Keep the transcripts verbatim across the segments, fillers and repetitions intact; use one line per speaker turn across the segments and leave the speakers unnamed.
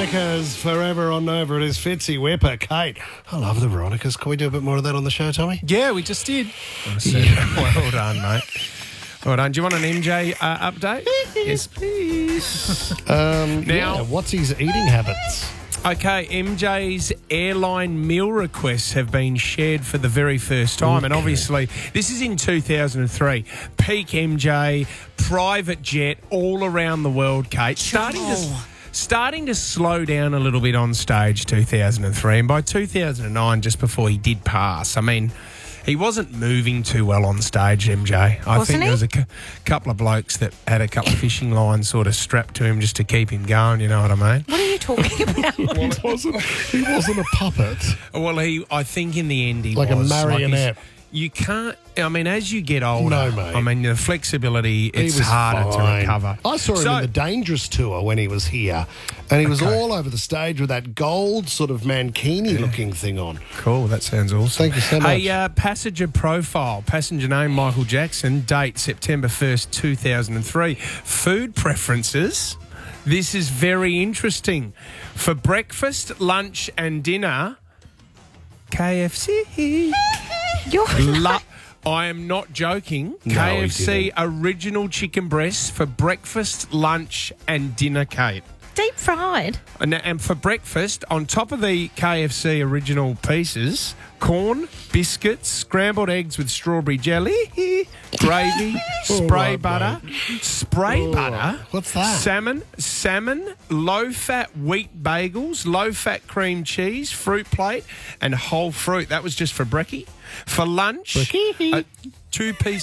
Veronicas forever on Nova. It is Fitzy, Whipper, Kate. I love the Veronicas. Can we do a bit more of that on the show, Tommy?
Yeah, we just did. Well done, mate. Well done. Do you want an M J uh, update? Yes, please.
Um,
Now-
yeah, what's his eating habits?
Okay, M J's airline meal requests have been shared for the very first time. And obviously, this is in two thousand three. Peak M J, private jet, all around the world, Kate. Starting to, starting to slow down a little bit on stage, two thousand three. And by two thousand nine, just before he did pass, I mean, he wasn't moving too well on stage, M J. I
Wasn't
think
he?
there was a cu- couple of blokes that had a couple of fishing lines sort of strapped to him just to keep him going, you know what I mean?
What are you talking about?
He wasn't, he wasn't a puppet.
Well, he, I think in the end he
Like a
was.
marionette.
he's- you can't, I mean, as you get older,
No, mate.
I mean, the flexibility,
He
it's
was
harder
fine.
to recover.
I saw him
So-
in the Dangerous Tour when he was here, and he was
Okay.
all over the stage with that gold sort of mankini-looking thing on.
Cool, that sounds awesome.
Thank you so much.
Hey, uh, passenger profile, passenger name Michael Jackson, date September first, two thousand three. Food preferences, this is very interesting. For breakfast, lunch and dinner, K F C.
You're
Lo- I am not joking.
No,
K
he
F C
didn't.
original chicken breasts for breakfast, lunch and dinner, Kate.
deep fried.
And, and for breakfast, on top of the K F C original pieces, corn, biscuits, scrambled eggs with strawberry jelly, gravy, spray
right,
butter, spray
Oh,
butter.
what's that?
Salmon, salmon, low-fat wheat bagels, low-fat cream cheese, fruit plate, and whole fruit. That was just for brekkie. For lunch,
Brekkie.
a two-piece.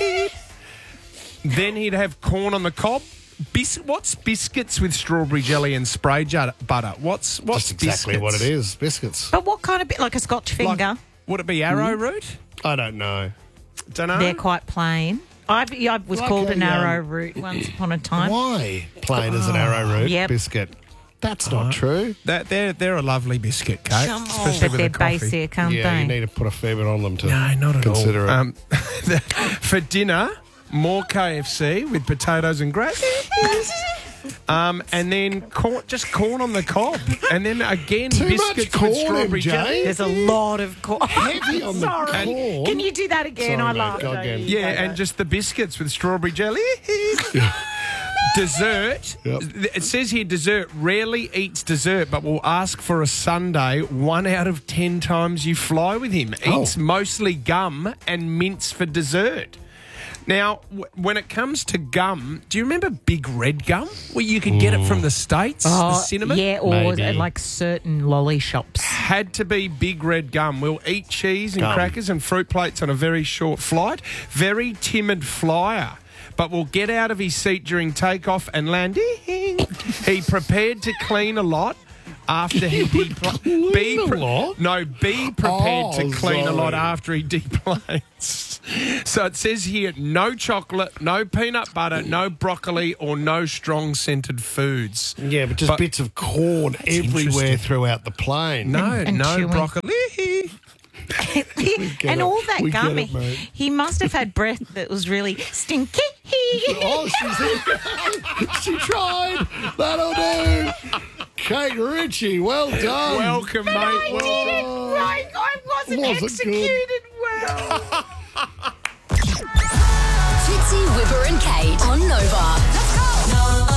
Then he'd have corn on the cob. Bis- what's biscuits with strawberry jelly and spray ju- butter? What's what's
That's exactly
biscuits?
what it is, biscuits.
But what kind of bit? Like a Scotch
Like,
finger?
would it be arrowroot?
I don't know.
Don't know.
They're quite plain. I've, I was
Like
called
a,
an
um,
arrowroot once upon a time.
Why plain as an arrowroot
Yep.
biscuit? That's not true.
That they're they're a lovely biscuit, Kate.
Come on.
Especially
But
with
they're
a coffee.
basic, aren't
Yeah,
they?
you need to put a fair bit on them to
No, not at
consider
all.
it.
Um, for dinner, more K F C with potatoes and gravy. Um, and then corn, just corn on the cob, and then again
Too
biscuits
much corn,
with strawberry
M J.
jelly.
There's a lot of corn.
Heavy on the
Sorry.
corn.
Can you do that again?
Sorry,
I
mate,
laughed.
go
over
again.
you.
Yeah, and just the biscuits with strawberry jelly. Dessert.
Yep.
It says here dessert. Rarely eats dessert, but will ask for a sundae one out of ten times you fly with him.
Oh.
Eats mostly gum and mints for dessert. Now, w- when it comes to gum, do you remember Big Red Gum? Where you could get it from the States, the
Oh,
cinnamon?
yeah, or
Maybe.
at like certain lolly shops.
Had to be Big Red Gum. We'll eat cheese and
Gum.
crackers and fruit plates on a very short flight. Very timid flyer, but will get out of his seat during takeoff and landing. He prepared to clean a lot after he depl- be
Clean a lot?
No, be prepared
Oh,
to clean a lot
sorry.
after he deplanes. So it says here, no chocolate, no peanut butter, no broccoli, or no strong scented foods.
Yeah, but just
But-
bits of corn everywhere
interesting.
throughout the plane.
No,
And
no
chewing.
broccoli.
get
and
it.
all that
We get
gum,
it, mate.
he must have had breath that was really stinky.
Oh, she's she tried. That'll do. Kate Ritchie, well done.
Welcome, mate.
I
Welcome.
didn't, right, I wasn't
Was it
executed well.
Fitzy, Whipper and Kate on Nova. Let's go.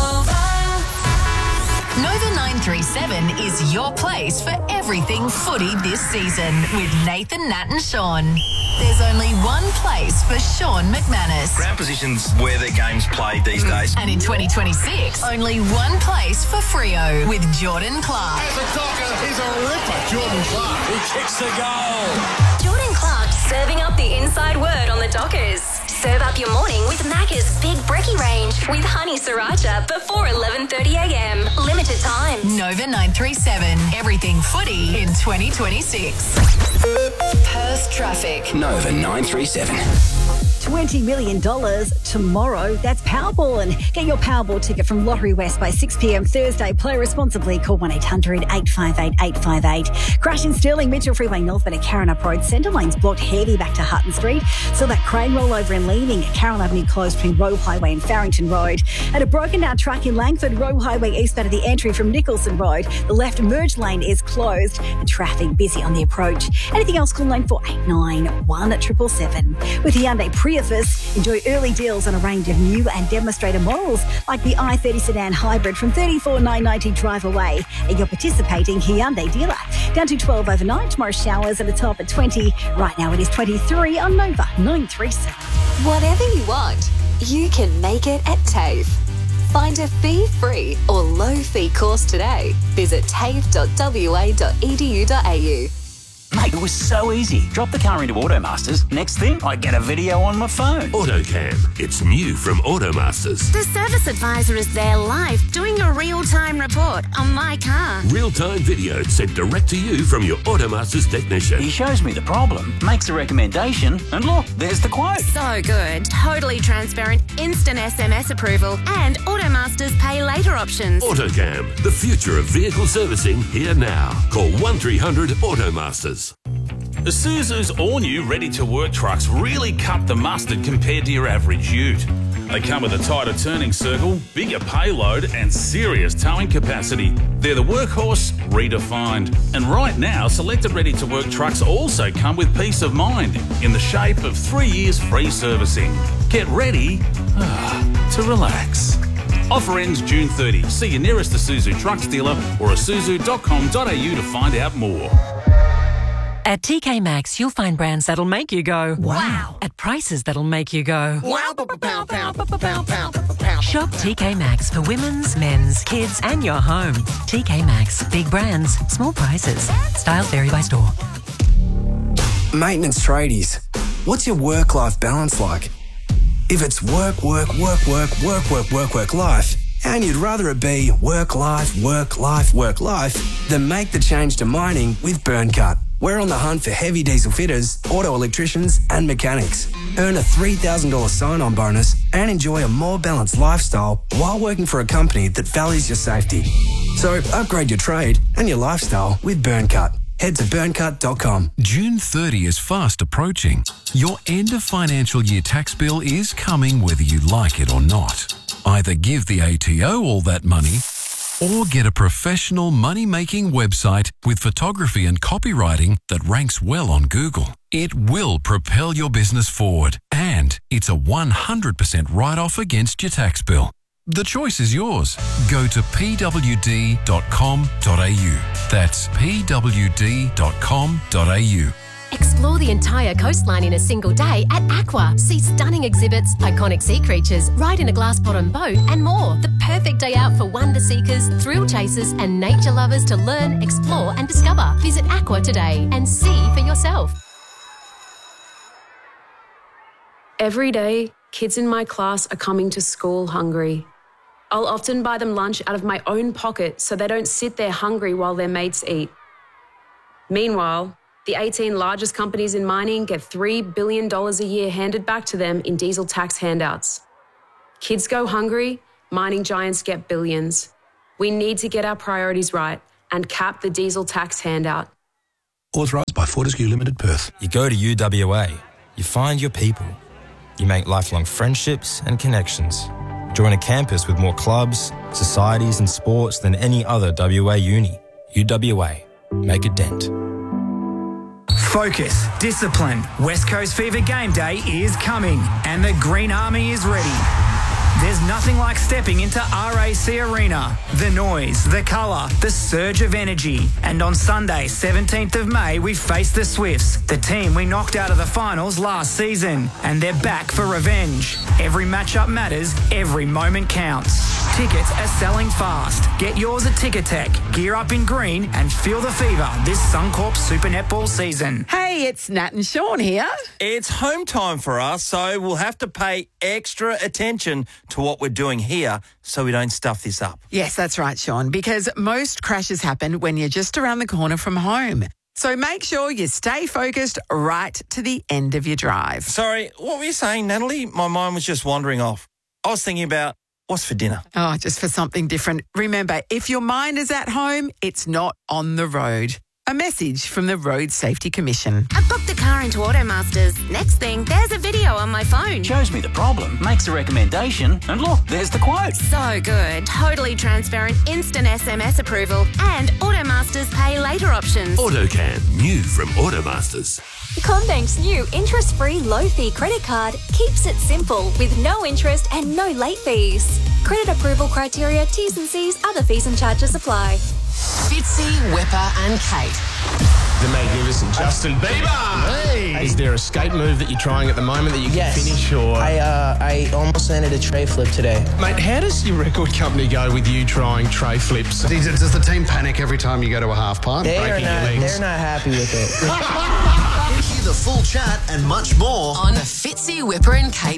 Nova nine three seven is your place for everything footy this season with Nathan, Nat and Sean. There's only one place for Sean McManus.
Ground position's where their game's played these days.
And in twenty twenty-six, only one place for Freo with Jordan Clark.
As a docker, he's a ripper, Jordan Clark.
He kicks the goal.
Jordan Clark serving up the inside word on the Dockers. Serve up your morning with Macca's Big Brekkie Range with Honey Sriracha before eleven thirty a m. Limited time.
Nova nine three seven, everything footy in twenty twenty-six. Perth traffic.
Nova nine three seven.
twenty million dollars tomorrow. That's Powerball. And get your Powerball ticket from Lottery West by six p.m. Thursday. Play responsibly. Call one eight hundred eight five eight eight five eight. Crash in Stirling, Mitchell Freeway northbound at Karen Up Road. Centre lanes blocked heavy back to Hutton Street. Saw that crane rollover in Leaning. Carroll Avenue closed between Roe Highway and Farrington Road. At a broken down track in Langford, Roe Highway eastbound at the entry from Nicholson Road. The left merge lane is closed and traffic busy on the approach. Anything else, call nine four eight nine one seven seven. With Hyundai Prius, enjoy early deals on a range of new and demonstrator models like the i thirty sedan hybrid from thirty-four thousand nine hundred ninety drive away at your participating Hyundai dealer. Down to twelve overnight, tomorrow showers at a top at twenty. Right now it is twenty-three on Nova nine three seven.
Whatever you want, you can make it at TAFE. Find a fee-free or low-fee course today. Visit tafe dot w a dot e d u dot a u.
Mate, it was so easy. Drop the car into Automasters. Next thing, I get a video on my phone.
AutoCam. It's new from Automasters.
The service advisor is there live doing a real-time report on my car.
Real-time video sent direct to you from your Automasters technician.
He shows me the problem, makes a recommendation, and look, there's the quote.
So good. Totally transparent, instant S M S approval, and Automasters pay later options.
AutoCam. The future of vehicle servicing here now. Call one three hundred Automasters.
Isuzu's all-new ready-to-work trucks really cut the mustard compared to your average ute. They come with a tighter turning circle, bigger payload and serious towing capacity. They're the workhorse redefined. And right now, selected ready-to-work trucks also come with peace of mind in the shape of three years free servicing. Get ready ah, to relax. Offer ends June thirtieth. See your nearest Isuzu Trucks dealer or isuzu dot com dot a u to find out more.
At T K Maxx, you'll find brands that'll make you go, wow, at prices that'll make you go, wow. Shop T K Maxx for women's, men's, kids, and your home. T K Maxx, big brands, small prices. Styles vary by store.
Maintenance tradies, what's your work-life balance like? If it's work, work, work, work, work, work, work, work, life, and you'd rather it be work, life, work, life, work, life, then make the change to mining with BurnCut. We're on the hunt for heavy diesel fitters, auto electricians and mechanics. Earn a three thousand dollars sign-on bonus and enjoy a more balanced lifestyle while working for a company that values your safety. So upgrade your trade and your lifestyle with BurnCut. Head to burn cut dot com.
June thirtieth is fast approaching. Your end of financial year tax bill is coming whether you like it or not. Either give the A T O all that money or get a professional money-making website with photography and copywriting that ranks well on Google. It will propel your business forward, and it's a one hundred percent write-off against your tax bill. The choice is yours. Go to p w d dot com dot a u. That's p w d dot com dot a u.
Explore the entire coastline in a single day at Aqua. See stunning exhibits, iconic sea creatures, ride in a glass-bottom boat, and more. The perfect day out for wonder seekers, thrill chasers, and nature lovers to learn, explore, and discover. Visit Aqua today and see for yourself.
Every day, kids in my class are coming to school hungry. I'll often buy them lunch out of my own pocket so they don't sit there hungry while their mates eat. Meanwhile, the eighteen largest companies in mining get three billion dollars a year handed back to them in diesel tax handouts. Kids go hungry, mining giants get billions. We need to get our priorities right and cap the diesel tax handout.
Authorised by Fortescue Limited, Perth.
You go to U W A, you find your people. You make lifelong friendships and connections. Join a campus with more clubs, societies and sports than any other W A uni. U W A. Make a dent.
Focus, discipline. West Coast Fever Game Day is coming and the Green Army is ready. There's nothing like stepping into R A C Arena. The noise, the colour, the surge of energy. And on Sunday, seventeenth of May, we face the Swifts, the team we knocked out of the finals last season. And they're back for revenge. Every matchup matters, every moment counts. Tickets are selling fast. Get yours at Ticketek. Gear up in green and feel the fever this Suncorp Super Netball season.
Hey, it's Nat and Sean here.
It's home time for us, so we'll have to pay extra attention to what we're doing here so we don't stuff this up.
Yes, that's right, Sean, because most crashes happen when you're just around the corner from home. So make sure you stay focused right to the end of your drive.
Sorry, what were you saying, Natalie? My mind was just wandering off. I was thinking about what's for dinner.
Oh, just for something different. Remember, if your mind is at home, it's not on the road. A message from the Road Safety Commission.
I booked the car into Automasters. Next thing, there's a video on my phone.
Shows me the problem, makes a recommendation, and look, there's the quote.
So good. Totally transparent, instant S M S approval, and Automasters pay later options.
AutoCan, new from Automasters.
CommBank's new interest-free low-fee credit card keeps it simple with no interest and no late fees. Credit approval criteria, T's and C's, other fees and charges apply.
Fitzy, Whipper and Kate.
The magnificent Justin Bieber.
Hey.
Is there a skate move that you're trying at the moment that you can
Yes.
finish? Or
I uh, I almost landed a tray flip today.
Mate, how does your record company go with you trying tray flips?
Does the team panic every time you go to a half pipe? They are
breaking your
not.
legs?
They're not happy with it.
Hear the full chat and much more
On the Fitzy, Whipper and Kate